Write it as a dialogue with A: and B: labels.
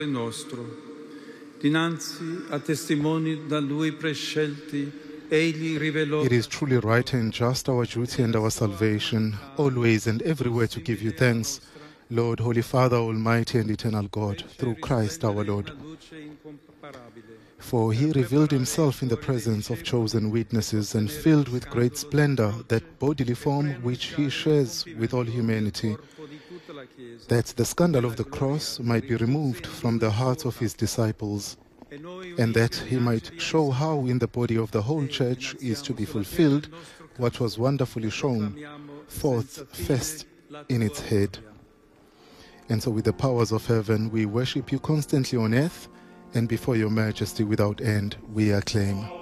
A: nostro. Dinanzi a testimoni da Lui prescelti, Egli rivelò.
B: It is truly right and just, our duty and our salvation, always and everywhere to give you thanks, Lord, Holy Father, Almighty and Eternal God, through Christ our Lord. For he revealed himself in the presence of chosen witnesses and filled with great splendor that bodily form which he shares with all humanity, that the scandal of the cross might be removed from the hearts of his disciples, and that he might show how in the body of the whole church is to be fulfilled what was wonderfully shown forth first in its head. And so with the powers of heaven, we worship you constantly on earth, and before your majesty without end we acclaim.